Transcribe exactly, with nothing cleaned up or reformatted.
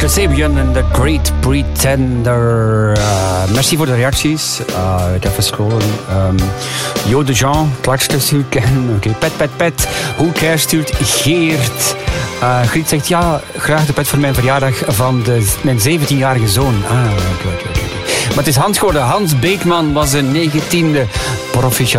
Kasabian en The Great Pretender. Uh, merci voor de reacties. Uh, ik heb even scrollen. Um, Jo de Jean, Klakste stuurt Ken. Oké, okay. Pet, pet, pet. Who cares stuurt Geert. Uh, Griet zegt ja, graag de pet voor mijn verjaardag van de, mijn zeventienjarige zoon. Ah, oké, okay, oké, okay, oké. Okay. Maar het is Hans geworden. Hans Beekman was een negentiende proficiat.